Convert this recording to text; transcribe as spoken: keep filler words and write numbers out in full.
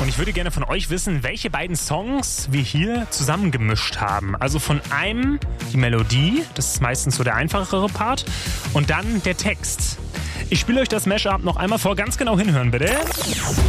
Und ich würde gerne von euch wissen, welche beiden Songs wir hier zusammengemischt haben. Also von einem die Melodie, das ist meistens so der einfachere Part, und dann der Text. Ich spiele euch das Mashup noch einmal vor, ganz genau hinhören bitte.